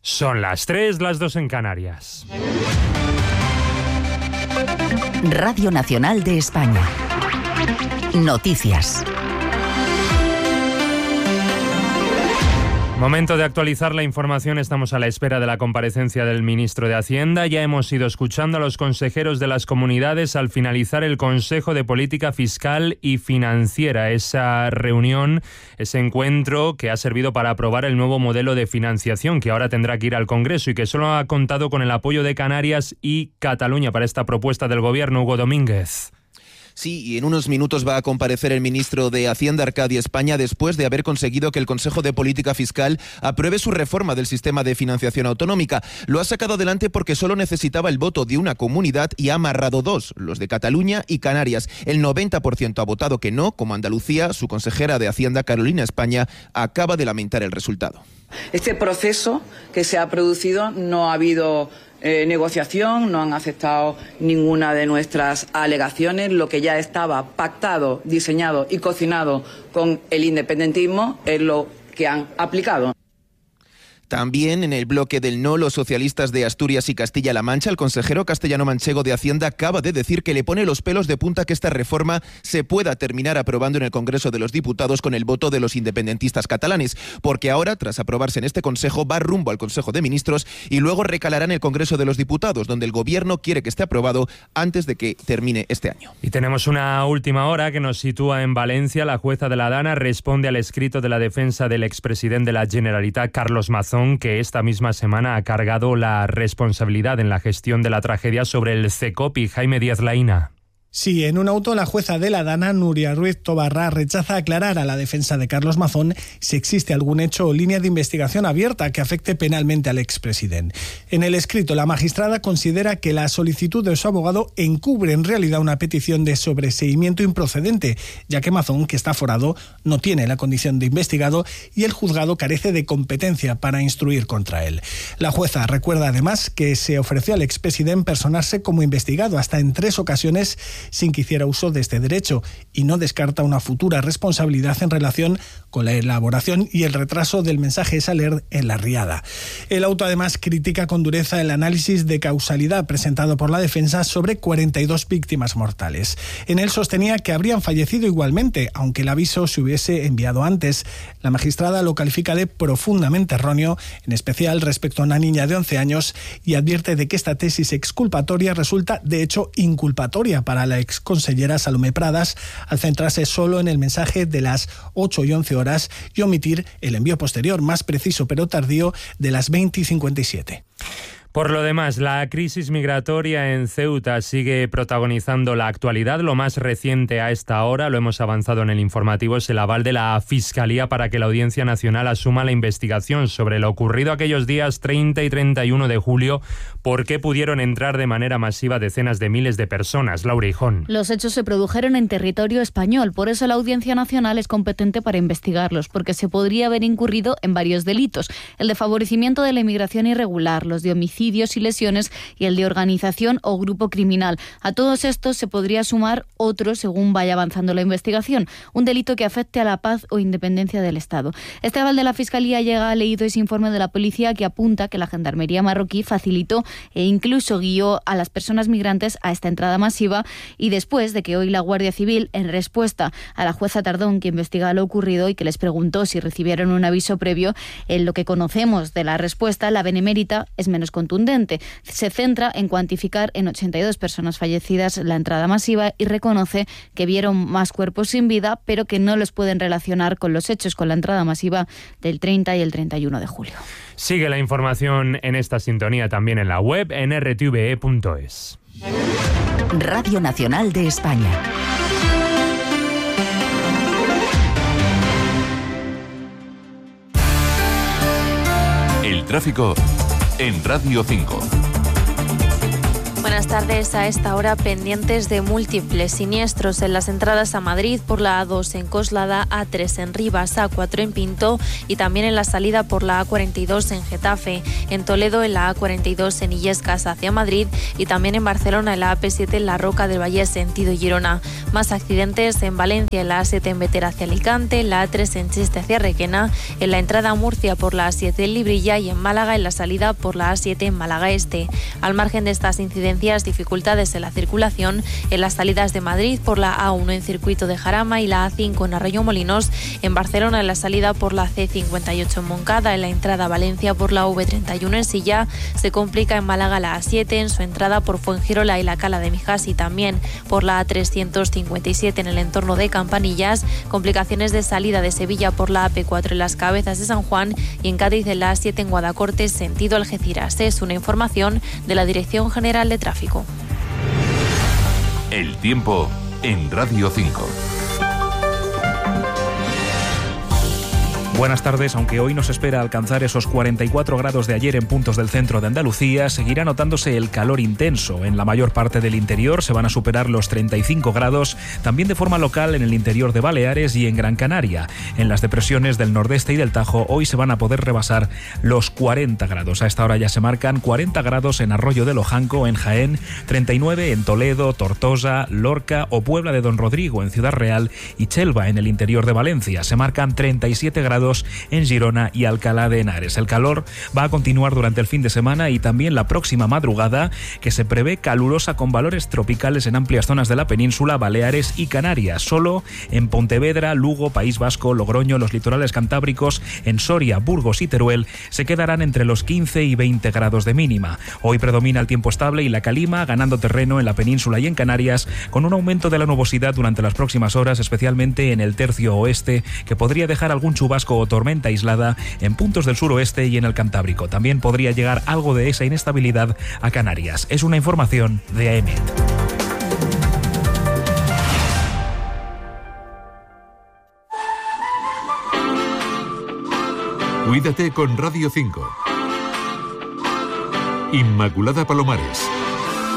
Son las 3, las 2 en Canarias. Radio Nacional de España. Noticias. Momento de actualizar la información. Estamos a la espera de la comparecencia del ministro de Hacienda. Ya hemos ido escuchando a los consejeros de las comunidades al finalizar el Consejo de Política Fiscal y Financiera. Esa reunión, ese encuentro que ha servido para aprobar el nuevo modelo de financiación que ahora tendrá que ir al Congreso y que solo ha contado con el apoyo de Canarias y Cataluña para esta propuesta del Gobierno. Hugo Domínguez. Sí, y en unos minutos va a comparecer el ministro de Hacienda, Arcadio España, después de haber conseguido que el Consejo de Política Fiscal apruebe su reforma del sistema de financiación autonómica. Lo ha sacado adelante porque solo necesitaba el voto de una comunidad y ha amarrado dos, los de Cataluña y Canarias. El 90% ha votado que no, como Andalucía. Su consejera de Hacienda, Carolina España, acaba de lamentar el resultado. Este proceso que se ha producido no ha habido negociación, no han aceptado ninguna de nuestras alegaciones. Lo que ya estaba pactado, diseñado y cocinado con el independentismo es lo que han aplicado. También en el bloque del no, los socialistas de Asturias y Castilla-La Mancha, el consejero castellano-manchego de Hacienda acaba de decir que le pone los pelos de punta que esta reforma se pueda terminar aprobando en el Congreso de los Diputados con el voto de los independentistas catalanes, porque ahora, tras aprobarse en este Consejo, va rumbo al Consejo de Ministros y luego recalará en el Congreso de los Diputados, donde el Gobierno quiere que esté aprobado antes de que termine este año. Y tenemos una última hora que nos sitúa en Valencia. La jueza de la Dana responde al escrito de la defensa del expresidente de la Generalitat, Carlos Mazón, que esta misma semana ha cargado la responsabilidad en la gestión de la tragedia sobre el CECOPI. Jaime Díaz Laína. Sí, en un auto la jueza de la Dana, Nuria Ruiz Tobarra, rechaza aclarar a la defensa de Carlos Mazón si existe algún hecho o línea de investigación abierta que afecte penalmente al expresidente. En el escrito, la magistrada considera que la solicitud de su abogado encubre en realidad una petición de sobreseimiento improcedente, ya que Mazón, que está aforado, no tiene la condición de investigado y el juzgado carece de competencia para instruir contra él. La jueza recuerda además que se ofreció al expresidente personarse como investigado hasta en 3 ocasiones sin que hiciera uso de este derecho y no descarta una futura responsabilidad en relación con la elaboración y el retraso del mensaje Saler en la Riada. El auto además critica con dureza el análisis de causalidad presentado por la defensa sobre 42 víctimas mortales. En él sostenía que habrían fallecido igualmente, aunque el aviso se hubiese enviado antes. La magistrada lo califica de profundamente erróneo, en especial respecto a una niña de 11 años, y advierte de que esta tesis exculpatoria resulta de hecho inculpatoria para la exconsellera Salomé Pradas, al centrarse solo en el mensaje de las 8 y 11 horas y omitir el envío posterior, más preciso pero tardío, de las 20:57. Por lo demás, la crisis migratoria en Ceuta sigue protagonizando la actualidad. Lo más reciente a esta hora, lo hemos avanzado en el informativo, es el aval de la Fiscalía para que la Audiencia Nacional asuma la investigación sobre lo ocurrido aquellos días 30 y 31 de julio, por qué pudieron entrar de manera masiva decenas de miles de personas. Laura Hijón. Los hechos se produjeron en territorio español, por eso la Audiencia Nacional es competente para investigarlos, porque se podría haber incurrido en varios delitos: el de favorecimiento de la inmigración irregular, los de homicidios y lesiones y el de organización o grupo criminal. A todos estos se podría sumar otro según vaya avanzando la investigación, un delito que afecte a la paz o independencia del Estado. Este aval de la Fiscalía llega leído ese informe de la policía que apunta que la Gendarmería marroquí facilitó e incluso guió a las personas migrantes a esta entrada masiva, y después de que hoy la Guardia Civil, en respuesta a la jueza Tardón, que investiga lo ocurrido y que les preguntó si recibieron un aviso previo, en lo que conocemos de la respuesta, la Benemérita es menos contundente. Se centra en cuantificar en 82 personas fallecidas la entrada masiva y reconoce que vieron más cuerpos sin vida, pero que no los pueden relacionar con los hechos con la entrada masiva del 30 y el 31 de julio. Sigue la información en esta sintonía también en la web en rtve.es. Radio Nacional de España. El tráfico en Radio 5. Buenas tardes. A esta hora pendientes de múltiples siniestros en las entradas a Madrid por la A2 en Coslada, A3 en Rivas, A4 en Pinto y también en la salida por la A42 en Getafe, en Toledo en la A42 en Illescas hacia Madrid y también en Barcelona en la AP7 en la Roca del Valle sentido Girona. Más accidentes en Valencia en la A7 en Bétera hacia Alicante, en la A3 en Chiste hacia Requena, en la entrada a Murcia por la A7 en Librilla y en Málaga en la salida por la A7 en Málaga Este. Al margen de estas incidencias, dificultades en la circulación en las salidas de Madrid por la A1 en Circuito de Jarama y la A5 en Arroyo Molinos, en Barcelona en la salida por la C58 en Moncada, en la entrada a Valencia por la V31 en Silla, se complica en Málaga la A7 en su entrada por Fuengirola y la Cala de Mijas y también por la A357 en el entorno de Campanillas, complicaciones de salida de Sevilla por la AP4 en las Cabezas de San Juan y en Cádiz en la A7 en Guadacorte sentido Algeciras. Es una información de la Dirección General de Tráfico. El tiempo en Radio 5. Buenas tardes. Aunque hoy nos espera alcanzar esos 44 grados de ayer en puntos del centro de Andalucía, seguirá notándose el calor intenso. En la mayor parte del interior se van a superar los 35 grados, también de forma local en el interior de Baleares y en Gran Canaria. En las depresiones del Nordeste y del Tajo hoy se van a poder rebasar los 40 grados. A esta hora ya se marcan 40 grados en Arroyo de Lojanco, en Jaén, 39 en Toledo, Tortosa, Lorca o Puebla de Don Rodrigo, en Ciudad Real, y Chelva, en el interior de Valencia. Se marcan 37 grados en Girona y Alcalá de Henares. El calor va a continuar durante el fin de semana y también la próxima madrugada, que se prevé calurosa con valores tropicales en amplias zonas de la península, Baleares y Canarias. Solo en Pontevedra, Lugo, País Vasco, Logroño, los litorales cantábricos, en Soria, Burgos y Teruel se quedarán entre los 15 y 20 grados de mínima. Hoy predomina el tiempo estable y la calima, ganando terreno en la península y en Canarias, con un aumento de la nubosidad durante las próximas horas, especialmente en el tercio oeste, que podría dejar algún chubasco o tormenta aislada en puntos del suroeste y en el Cantábrico. También podría llegar algo de esa inestabilidad a Canarias. Es una información de AEMET. Cuídate con Radio 5. Inmaculada Palomares.